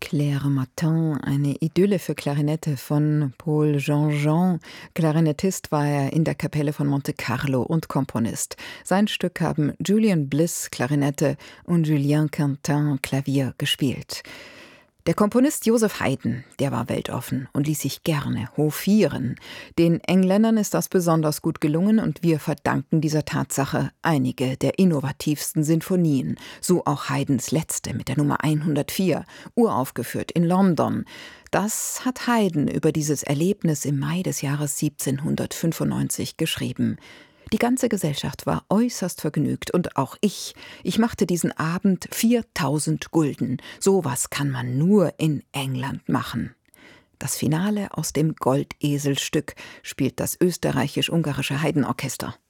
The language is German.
Claire Martin, eine Idylle für Klarinette von Paul Jean-Jean. Klarinettist war er in der Kapelle von Monte Carlo und Komponist. Sein Stück haben Julian Bliss Klarinette und Julien Quintin Klavier gespielt. Der Komponist Joseph Haydn, der war weltoffen und ließ sich gerne hofieren. Den Engländern ist das besonders gut gelungen und wir verdanken dieser Tatsache einige der innovativsten Sinfonien. So auch Haydns letzte mit der Nummer 104, uraufgeführt in London. Das hat Haydn über dieses Erlebnis im Mai des Jahres 1795 geschrieben. Die ganze Gesellschaft war äußerst vergnügt und auch ich. Ich machte diesen Abend 4.000 Gulden. Sowas kann man nur in England machen. Das Finale aus dem Goldeselstück spielt das österreichisch-ungarische Haydn-Orchester.